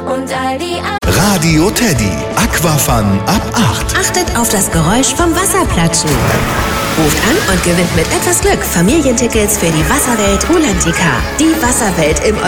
und Aldi. Radio Teddy. Aquafun ab 8. Achtet auf das Geräusch vom Wasserplatschen. Ruft an und gewinnt mit etwas Glück Familientickets für die Wasserwelt Rulantica. Die Wasserwelt im